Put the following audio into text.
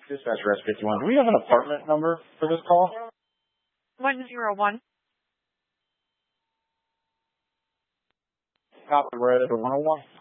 Dispatcher S51. Do we have an apartment number for this call? 101. Copy, we're at 101.